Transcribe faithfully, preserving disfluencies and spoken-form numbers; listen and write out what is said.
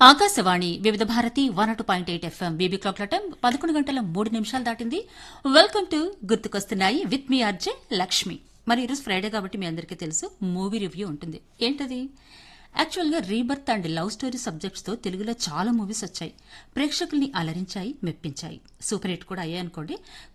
ఆకాశవాణి వివిధ Bharati one two point eight FM BB క్లాక్ల time పదకొండు గంటల మూడు నిమిషాలు దాటింది. వెల్కమ్ టు గుర్తుకొస్తున్నాయి విత్ మీ ఆర్జే లక్ష్మి. మరి ఈరోజు ఫ్రైడే కాబట్టి మీ అందరికీ తెలుసు మూవీ రివ్యూ ఉంటుంది. ఏంటది? యాక్చువల్గా rebirth and love story subjects తో తెలుగులో చాలా మూవీస్ వచ్చాయి. ప్రేక్షకుల్ని అలరించాయి, మెప్పించాయి, సూపర్ హిట్ కూడా అయ్యాయి అనుకోండి.